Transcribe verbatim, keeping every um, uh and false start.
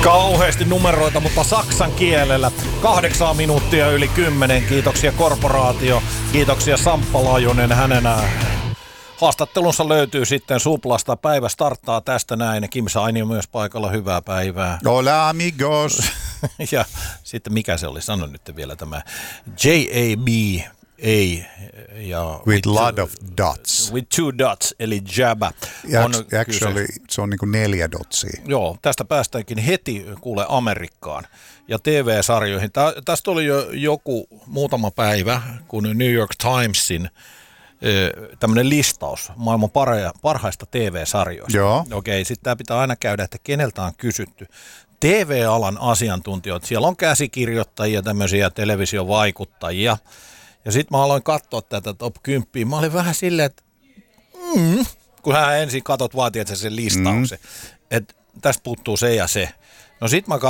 Kauheasti numeroita, mutta saksan kielellä. Kahdeksan minuuttia yli kymmenen. Kiitoksia Korporaatio. Kiitoksia Samppa Laajunen. Hänen haastattelunsa löytyy sitten Suplasta. Päivä starttaa tästä näin. Kim Saini on myös paikalla. Hyvää päivää. Hola amigos. Ja sitten mikä se oli? Sano nyt vielä tämä. J A B A ja With, with lot two, of dots. With two dots, eli Jabba. On actually, kyse. Se on niin kuin neljä dotsia. Joo, tästä päästäänkin heti kuule Amerikkaan ja T V-sarjoihin. Tä, tästä oli jo joku muutama päivä, kun New York Timesin tämmöinen listaus maailman parha, parhaista T V-sarjoista. Joo. Okei, sitten tämä pitää aina käydä, että keneltä on kysytty. T V-alan asiantuntijoita, siellä on käsikirjoittajia, tämmöisiä televisiovaikuttajia. Ja sitten mä aloin katsoa tätä top kymmenen. Mä olin vähän silleen, että mm, kun hän ensin katot vaatii, että se listauksen, mm. että tästä puuttuu se ja se. No sit mä